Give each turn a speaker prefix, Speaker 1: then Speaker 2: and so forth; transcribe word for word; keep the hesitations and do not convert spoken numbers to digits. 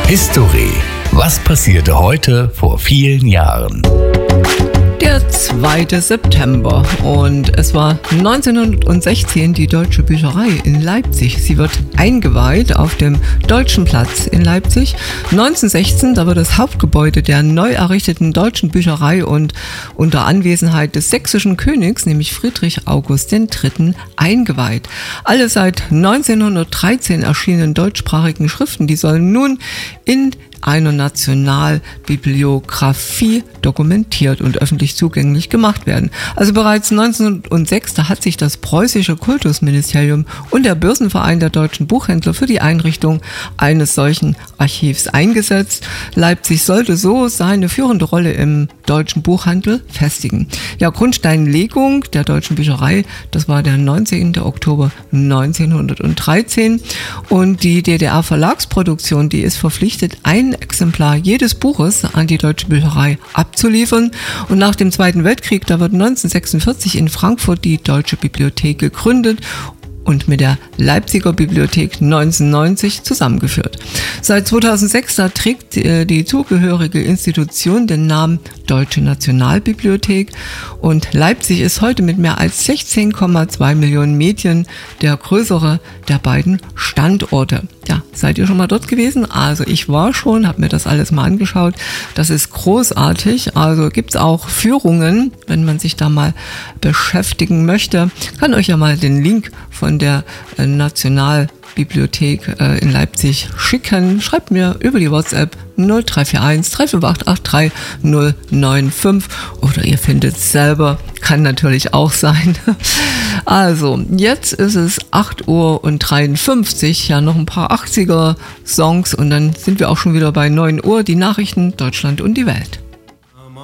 Speaker 1: History. Was passierte heute vor vielen Jahren?
Speaker 2: Der zweite September und es war neunzehnhundertsechzehn die Deutsche Bücherei in Leipzig. Sie wird eingeweiht auf dem Deutschen Platz in Leipzig. neunzehnhundertsechzehn, da wird das Hauptgebäude der neu errichteten Deutschen Bücherei und unter Anwesenheit des sächsischen Königs, nämlich Friedrich August der Dritte., eingeweiht. Alle seit neunzehnhundertdreizehn erschienenen deutschsprachigen Schriften, die sollen nun in einer Nationalbibliographie dokumentiert und öffentlich zugänglich gemacht werden. Also bereits neunzehnhundertsechs, da hat sich das preußische Kultusministerium und der Börsenverein der deutschen Buchhändler für die Einrichtung eines solchen Archivs eingesetzt. Leipzig sollte so seine führende Rolle im deutschen Buchhandel festigen. Ja, Grundsteinlegung der Deutschen Bücherei, das war der neunzehnten Oktober neunzehnhundertdreizehn und die D D R-Verlagsproduktion, die ist verpflichtet, ein Exemplar jedes Buches an die Deutsche Bücherei abzuliefern. Und nach dem Zweiten Weltkrieg, da wird neunzehnhundertsechsundvierzig in Frankfurt die Deutsche Bibliothek gegründet und mit der Leipziger Bibliothek neunzehnhundertneunzig zusammengeführt. Seit zweitausendsechs da trägt äh, die zugehörige Institution den Namen Deutsche Nationalbibliothek und Leipzig ist heute mit mehr als sechzehn Komma zwei Millionen Medien der größere der beiden Standorte. Ja, seid ihr schon mal dort gewesen? Also ich war schon, habe mir das alles mal angeschaut. Das ist großartig. Also gibt es auch Führungen, wenn man sich da mal beschäftigen möchte. Kann euch ja mal den Link von der äh, Nationalbibliothek äh, in Leipzig schicken. Schreibt mir über die WhatsApp null drei vier eins drei fünf acht acht drei null neun fünf oder ihr findet es selber. Kann natürlich auch sein. Also, jetzt ist es acht Uhr dreiundfünfzig, ja noch ein paar achtziger Songs und dann sind wir auch schon wieder bei neun Uhr, die Nachrichten, Deutschland und die Welt.